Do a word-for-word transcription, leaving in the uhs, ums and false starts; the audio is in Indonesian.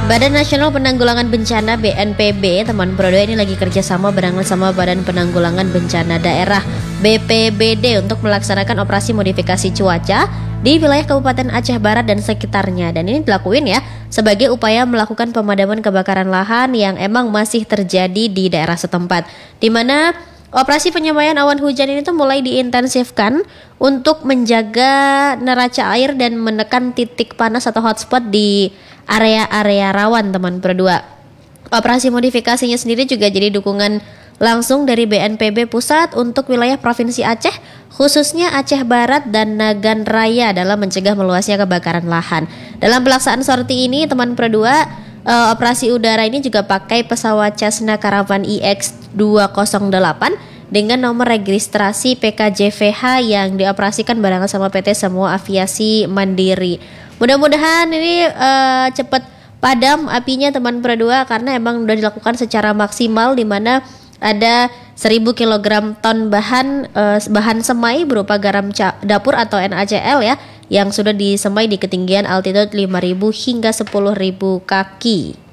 Badan Nasional Penanggulangan Bencana B N P B, teman Pro dua ini lagi kerjasama barengan sama Badan Penanggulangan Bencana Daerah B P B D untuk melaksanakan operasi modifikasi cuaca di wilayah Kabupaten Aceh Barat dan sekitarnya. Dan ini dilakuin ya sebagai upaya melakukan pemadaman kebakaran lahan yang emang masih terjadi di daerah setempat, di mana operasi penyamaian awan hujan ini tuh mulai diintensifkan untuk menjaga neraca air dan menekan titik panas atau hotspot di area-area rawan, teman Pro dua. Operasi modifikasinya sendiri juga jadi dukungan langsung dari B N P B pusat untuk wilayah Provinsi Aceh, khususnya Aceh Barat dan Nagan Raya dalam mencegah meluasnya kebakaran lahan. Dalam pelaksanaan sorti ini, teman Pro dua, uh, operasi udara ini juga pakai pesawat Cessna Caravan E X dua nol delapan dengan nomor registrasi P K J V H yang dioperasikan barengan sama P T Semua Aviasi Mandiri. Mudah-mudahan ini uh, cepat padam apinya, teman Pro dua, karena emang udah dilakukan secara maksimal, di mana ada seribu kilogram ton bahan uh, bahan semai berupa garam ca- dapur atau N A C L ya, yang sudah disemai di ketinggian altitude lima ribu hingga sepuluh ribu kaki.